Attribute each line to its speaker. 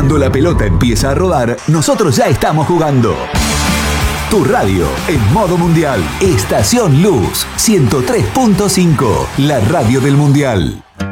Speaker 1: Cuando la pelota empieza a rodar, nosotros ya estamos jugando. Tu radio en modo mundial. Estación Luz 103.5, la radio del mundial.